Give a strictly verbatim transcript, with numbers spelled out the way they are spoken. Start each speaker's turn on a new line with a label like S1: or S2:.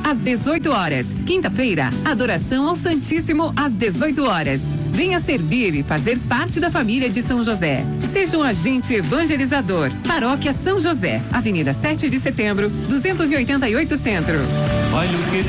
S1: às dezoito horas. Quinta-feira, adoração ao Santíssimo às dezoito horas. Venha servir e fazer parte da família de São José. Seja um agente evangelizador. Paróquia São José, Avenida sete de Setembro, duzentos e oitenta e oito Centro.
S2: Olha o que